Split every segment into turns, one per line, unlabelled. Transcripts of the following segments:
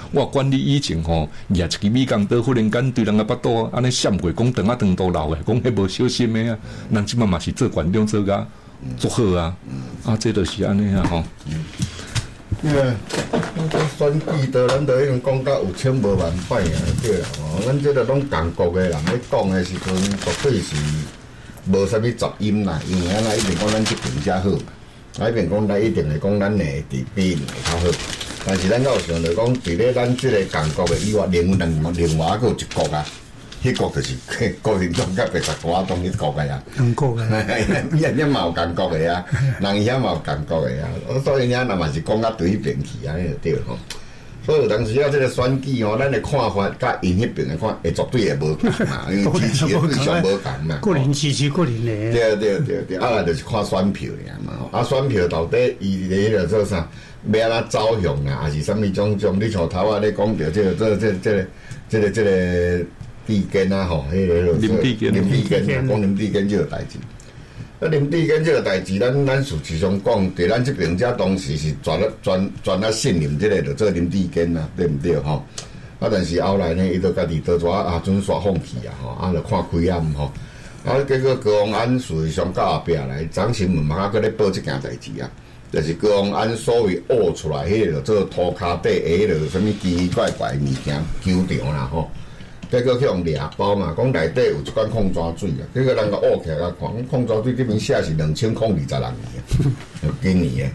我管你以前吼举一支米缸刀，忽然间对人个巴肚安尼闪过，讲长长肚流诶，讲迄无小心诶啊，人即摆嘛是做馆长做甲足好啊，这就是安尼啊吼。
选举的咱都已经讲到有千无万摆啊，对啦吼，咱这个拢共国的人咧讲的时阵，绝对是无啥物杂音啦，因为咱一定讲咱这边较好嘛，一边讲咱一定会讲咱会比因会较好，但是咱有想着讲，伫咧咱这个共国的以外，另外还有一国啊。迄国就是国民党甲白十国党迄国个啊，
两国个，
遐嘛有共国个啊，人遐嘛有共国个啊，所以遐那嘛是讲到对边去安尼就对吼。所以有当时啊，这个选举吼，咱的看法甲因迄边的看会绝对会无共嘛，因为支持的对象无共嘛。
个人支持个人的。
对，啊，就是看选票尔嘛。啊，选票到底伊咧个做啥？要安怎走向啊？还是啥物种？你像头仔咧讲着这个。地根啊，吼，迄个
林地根，
讲林地根这个代志。啊，林地根这个代志，咱事实上讲，伫咱这边遮当时是全啊信任这个，就做林地根啊，对毋对吼？啊，但是后来呢，伊就家己倒抓啊，准煞放弃啊，吼，啊，就看开暗吼。啊，结果高虹安事实上到后壁来，张新闻嘛，搁咧报这件代志啊，就是高虹安所谓挖出来迄个做涂骹底下迄个什物奇奇怪怪物件球场啦，吼。结果去用掠包嘛，讲内底有一罐矿泉水啊，结果人个挖起来看，矿泉水这边写是2020年的，今年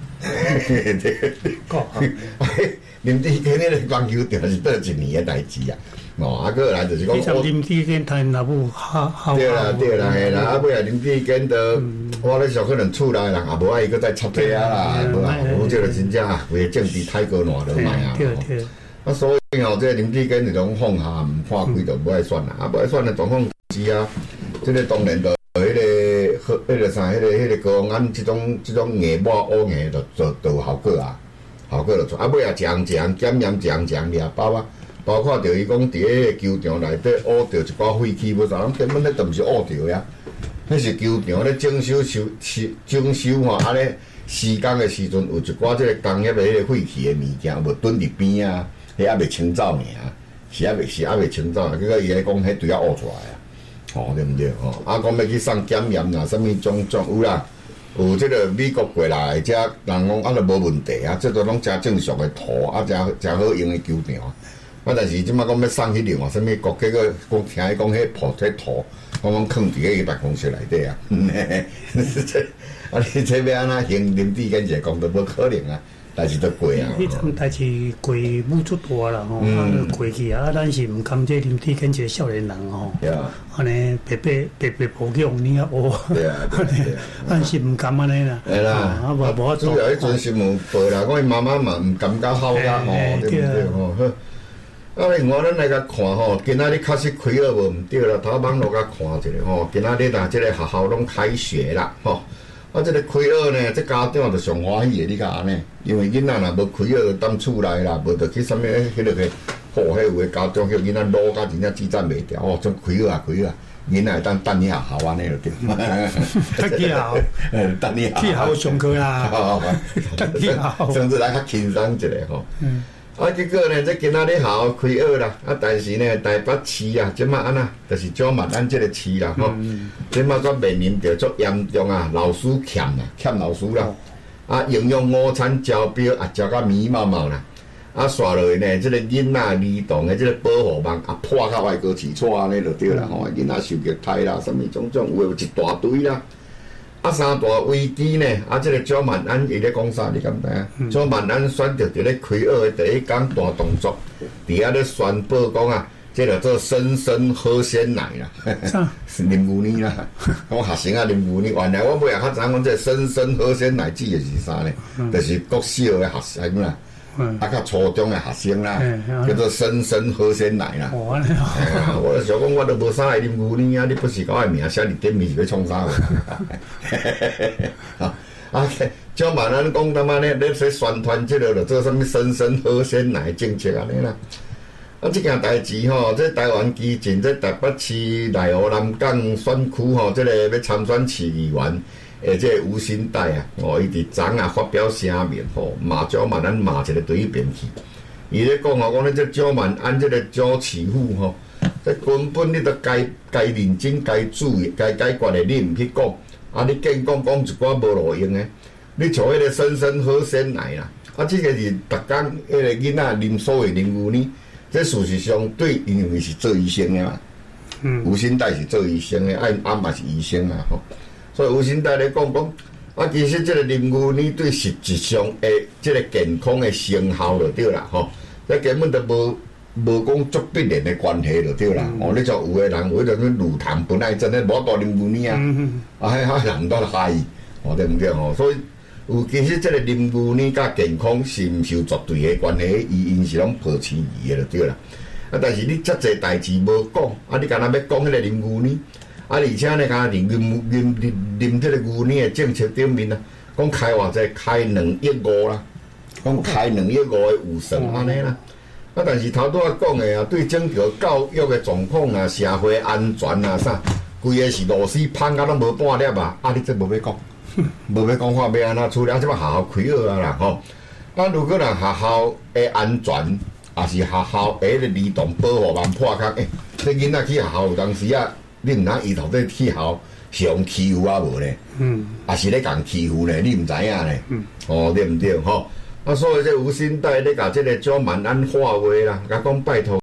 的。林地根迄个棒球场是倒一年的代志啊，啊，过来就是讲。
其实林地根台那部好。
对啦，嘿啦，啊，尾啊林地根的，我咧想可能厝内人也无爱伊搁再插队啊啦，无啊，我这个真正为政治太过烂了嘛啊。
对。
啊，所以吼，这林地根就种放下唔看开就不爱选啦，啊，不爱选的状况是啊，这个当然就迄个啥，迄个高虹安这种硬抹乌硬就有效果啊，效果就出，啊，尾啊检验掠包啊，包括着伊讲伫迄个球场内底挖着一寡废弃物啥，根本咧都毋是挖着呀，迄是球场咧整修吼，安尼施工的时阵有一寡这个工业的迄个废弃的物件，无蹲伫边啊。迄还未清走呢，还未清走，结果伊咧讲，迄对啊挖出来啊，吼对毋对？吼，啊讲要去送检验啦，啥物种有啦，有这个美国过来，遮人讲啊都无问题啊，这都拢真正常的土啊，真好用的球场。啊，但是即摆讲要送去另外啥物国，结果讲听伊讲迄土，讲囥伫伊办公室内底啊，啊你这要安怎行林地跟一个讲都无可能啊。代志都过啊！
迄阵代志过武足大啦吼，过去啊，咱是毋甘这林地跟一个少年人吼，安尼白抱去用你啊学，咱是毋甘安尼啦。
系啦，
啊无法
主要迄阵新闻报啦，讲伊妈妈嘛毋甘甲好啦吼，对毋对吼？啊，另外咱来甲看吼，今仔日确实开学无毋对啦，头网络甲看一下吼，今仔日啊，即个学校拢开学啦吼。啊，这个开学呢，这家长就上欢喜的，你看安尼，因为囡仔若无开学就踮厝内啦，无就去啥物迄个迄有的家长叫囡仔撸甲真正支撑袂掉，哦，种开学啊，囡仔会当等你学校安尼就对。
去校，
等你
去校上课啦，去校，
甚至来较轻松一下吼。啊，结果呢，这今仔日校开学啦，啊，但是呢，台北市啊，即摆安那，就是少嘛咱这个市啦，吼，即摆阁面临着足严重啊，老师欠老师啦，啊，营养午餐招标啊，招甲迷毛毛啦，啊，刷落去呢，这个囡仔儿童的这个保护网啊，破到外国市场安尼就对啦，吼，囡仔受虐待啦，什么种有一大堆啦。啊，三大危机呢？啊，这个蒋万安伊咧讲啥？你敢知？蒋万安选择伫咧开学的第一天大动作，伫遐咧宣布讲啊，这叫做生喝鲜奶啦，是啉牛奶啦。讲学生啊啉牛奶，原来我尾下较知影讲这生喝鲜奶指的是啥呢？就是国小的学生啦。啊，较初中的学生啦，叫做生喝鲜奶啦。我就想讲，我都无啥爱啉牛奶啊！你不是甲我名写伫顶面是要创啥？啊，蒋万安讲他妈咧说宣传这个，就做什么生喝鲜奶政策安尼啦。啊，这件代志吼，这台湾基进这台北市内湖南港选区吼，这个要参选市议员。这吴欣岱啊，伊伫昨啊发表声明吼，骂蒋万安骂一个对伊边去， 伊咧讲吼，讲咧这蒋万安这个蒋市府吼，这根本你都该认真、该注意、该解决的，你毋去讲，啊，你硬讲一寡无路用的，你像迄个生生好先来啦，啊，这个是逐工迄个囡仔啉所谓啉牛奶，这事实上对，因为是做医生的嘛，吴欣岱是做医生的，啊嘛是医生啊吼，所以吴欣岱咧讲，啊，其实这个啉牛奶对实质上的这个健康的成效就对啦吼，这根本就无讲足必然的关系就对啦。哦，你像有的人为着什乳糖不耐症，咧无多啉牛奶啊，迄人都害伊，哦对毋对吼？所以有其实这个啉牛奶甲健康是毋是有绝对的关系？因是拢抱持疑的就对啦。啊，但是你遮济代志无讲，啊，你干那要讲迄个啉牛奶？啊，而且呢，敢啉这个牛奶的政策顶面啊，讲开偌济，开2.5亿啦，讲开2.5亿的有算安尼啦。啊，但是头拄仔讲的啊，对整个教育的状况啊、社会安全啊啥，规个是螺丝芳甲拢无半粒啊！啊，你这无要讲，无要讲话要安怎处理？啊，即摆学校开学啊啦吼。啊，如果若学校的安全，也是学校的迄个儿童保护网破空，这囡仔去学校有当时啊，你毋知伊到底去学校是用欺负啊无咧？也是咧共欺负咧，你毋知影咧？哦，对毋对吼？啊，所以这吴欣岱咧甲这个蒋万安话话啦，甲讲拜托。